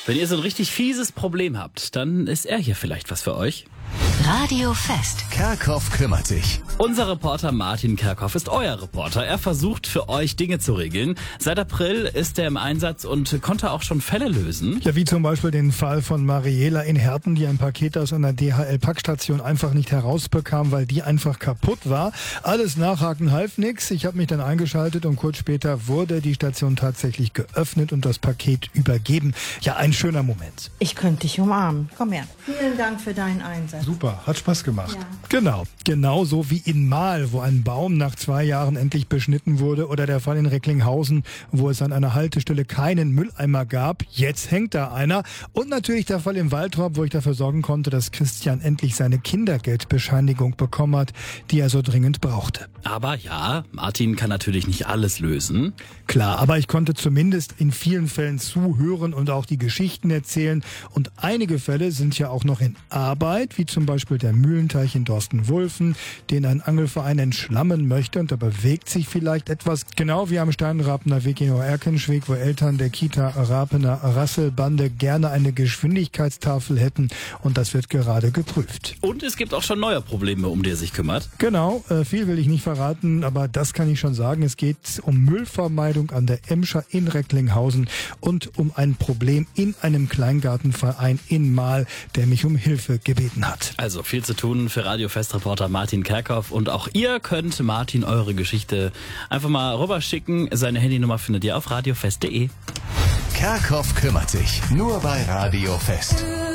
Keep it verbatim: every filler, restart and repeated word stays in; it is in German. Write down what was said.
Wenn ihr so ein richtig fieses Problem habt, dann ist er hier vielleicht was für euch. Radio Fest. Kerkhoff kümmert sich. Unser Reporter Martin Kerkhoff ist euer Reporter. Er versucht für euch Dinge zu regeln. Seit April ist er im Einsatz und konnte auch schon Fälle lösen. Ja, wie zum Beispiel den Fall von Mariela in Herten, die ein Paket aus einer D H L-Packstation einfach nicht herausbekam, weil die einfach kaputt war. Alles nachhaken half nix. Ich habe mich dann eingeschaltet und kurz später wurde die Station tatsächlich geöffnet und das Paket übergeben. Ja, ein schöner Moment. Ich könnte dich umarmen. Komm her. Vielen Dank für deinen Einsatz. Super, hat Spaß gemacht. Ja. Genau, genauso wie in Mahl, wo ein Baum nach zwei Jahren endlich beschnitten wurde, oder der Fall in Recklinghausen, wo es an einer Haltestelle keinen Mülleimer gab. Jetzt hängt da einer. Und natürlich der Fall im Waltrop, wo ich dafür sorgen konnte, dass Christian endlich seine Kindergeldbescheinigung bekommen hat, die er so dringend brauchte. Aber ja, Martin kann natürlich nicht alles lösen. Klar, aber ich konnte zumindest in vielen Fällen zuhören und auch die Geschichten erzählen. Und einige Fälle sind ja auch noch in Arbeit, wie zum Beispiel der Mühlenteich in Dorsten-Wulfen, den ein Angelverein entschlammen möchte. Und da bewegt sich vielleicht etwas, genau wie am Steinrapener Weg in Erkenschweg, wo Eltern der Kita Rapener Rasselbande gerne eine Geschwindigkeitstafel hätten. Und das wird gerade geprüft. Und es gibt auch schon neue Probleme, um die er sich kümmert. Genau, äh, viel will ich nicht verraten, aber das kann ich schon sagen. Es geht um Müllvermeidung an der Emscher in Recklinghausen und um ein Problem in einem Kleingartenverein in Mahl, der mich um Hilfe gebeten hat. Also viel zu tun für Radio Fest-Reporter Martin Kerkhoff. Und auch ihr könnt Martin eure Geschichte einfach mal rüberschicken. Seine Handynummer findet ihr auf radiofest punkt de. Kerkhoff kümmert sich. Nur bei Radio Fest.